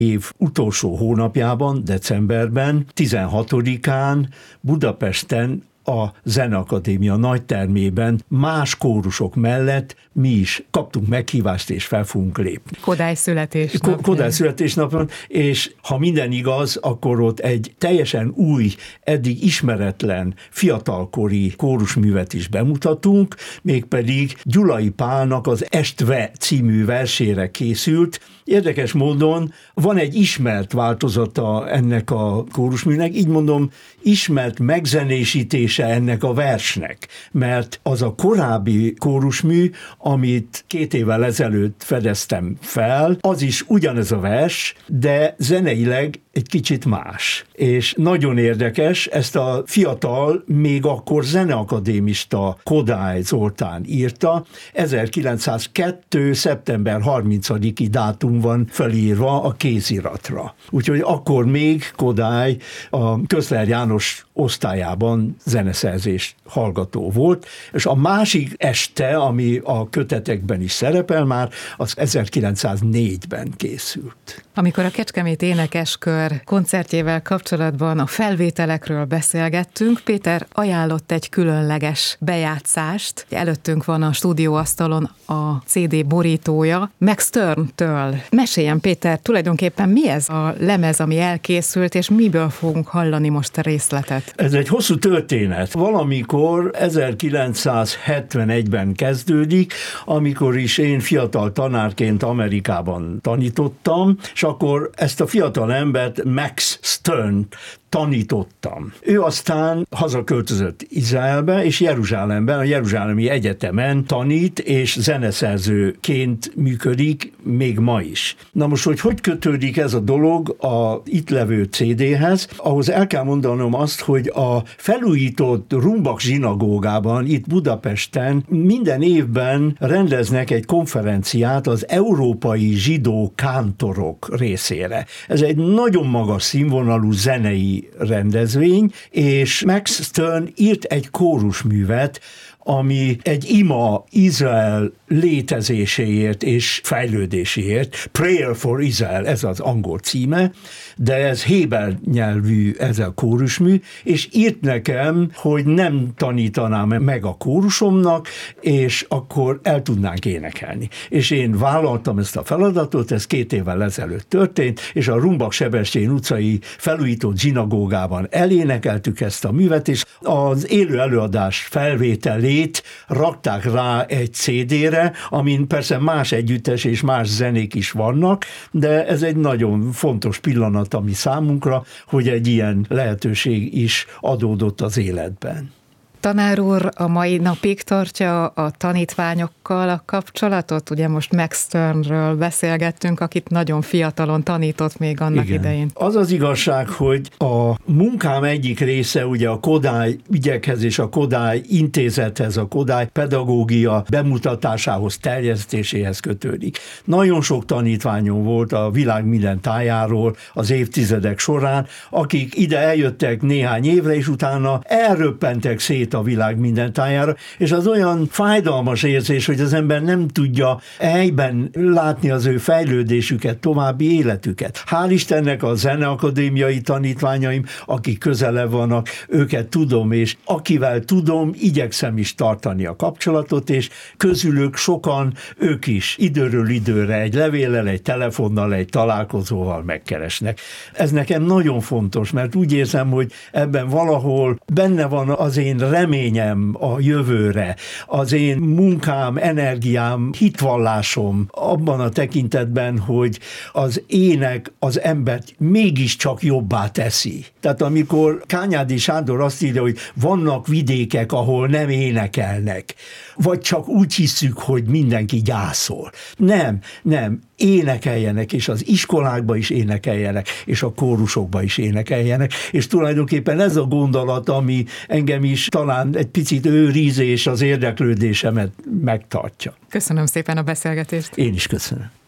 év utolsó hónapjában, decemberben, 16-án Budapesten a Zeneakadémia nagytermében más kórusok mellett mi is kaptunk meghívást, és fel fogunk lépni. Kodály születésnapon. Kodály születésnapon, és ha minden igaz, akkor ott egy teljesen új, eddig ismeretlen, fiatalkori kórusművet is bemutatunk, mégpedig Gyulai Pálnak az Estve című versére készült. Érdekes módon van egy ismert változata ennek a kórusműnek, így mondom, ismert megzenésítése ennek a versnek, mert az a korábbi kórusmű, amit 2 évvel ezelőtt fedeztem fel, az is ugyanez a vers, de zeneileg egy kicsit más. És nagyon érdekes, ezt a fiatal, még akkor zeneakadémista Kodály Zoltán írta, 1902. szeptember 30-i dátum van felírva a kéziratra. Úgyhogy akkor még Kodály a Közler János osztályában zeneszerzés hallgató volt, és a másik este, ami a kötetekben is szerepel már, az 1904-ben készült. Amikor a Kecskemét Énekeskör koncertjével kapcsolatban a felvételekről beszélgettünk, Péter ajánlott egy különleges bejátszást. Előttünk van a stúdióasztalon a CD borítója, Max Stern-től. Meséljen, Péter, tulajdonképpen mi ez a lemez, ami elkészült, és miből fogunk hallani most a részletet? Ez egy hosszú történet. Valamikor 1971-ben kezdődik, amikor is én fiatal tanárként Amerikában tanítottam, és akkor ezt a fiatal embert, Max Stern tanítottam. Ő aztán hazaköltözött Izraelbe, és Jeruzsálemben, a Jeruzsálemi Egyetemen tanít, és zeneszerzőként működik még ma is. Na most, hogy kötődik ez a dolog a itt levő CD-hez, ahhoz el kell mondanom azt, hogy a felújított Rumbach zsinagógában, itt Budapesten minden évben rendeznek egy konferenciát az európai zsidó kántorok részére. Ez egy nagyon magas színvonalú zenei rendezvény, és Max Stern írt egy kórusművet, ami egy ima Izrael létezéséért és fejlődéséért, Prayer for Israel, ez az angol címe, de ez héber nyelvű ez a kórusmű, és írt nekem, hogy nem tanítanám meg a kórusomnak, és akkor el tudnánk énekelni. És én vállaltam ezt a feladatot, ez 2 évvel ezelőtt történt, és a Rumbach-Sebestyén utcai felújított zsinagógában elénekeltük ezt a művet, és az élő előadás felvételét rakták rá egy CD-re, amin persze más együttes és más zenék is vannak, de ez egy nagyon fontos pillanat a mi számunkra, hogy egy ilyen lehetőség is adódott az életben. Tanár úr a mai napig tartja a tanítványokkal a kapcsolatot? Ugye most Max Sternről beszélgettünk, akit nagyon fiatalon tanított még annak idején. Az az igazság, hogy a munkám egyik része ugye a Kodály ügyekhez és a Kodály intézethez, a Kodály pedagógia bemutatásához, terjesztéséhez kötődik. Nagyon sok tanítványom volt a világ minden tájáról az évtizedek során, akik ide eljöttek néhány évre, és utána elröppentek szét a világ minden tájára, és az olyan fájdalmas érzés, hogy az ember nem tudja helyben látni az ő fejlődésüket, további életüket. Hál' Istennek a zeneakadémiai tanítványaim, akik közelebb vannak, őket tudom, és akivel tudom, igyekszem is tartani a kapcsolatot, és közülük sokan ők is időről időre egy levéllel, egy telefonnal, egy találkozóval megkeresnek. Ez nekem nagyon fontos, mert úgy érzem, hogy ebben valahol benne van az én reményem a jövőre, az én munkám, energiám, hitvallásom abban a tekintetben, hogy az ének az embert mégiscsak jobbá teszi. Tehát amikor Kányádi Sándor azt írja, hogy vannak vidékek, ahol nem énekelnek, vagy csak úgy hiszük, hogy mindenki gyászol. Nem, énekeljenek, és az iskolákba is énekeljenek, és a kórusokba is énekeljenek, és tulajdonképpen ez a gondolat, ami engem is talán egy picit őriz, és az érdeklődésemet megtartja. Köszönöm szépen a beszélgetést. Én is köszönöm.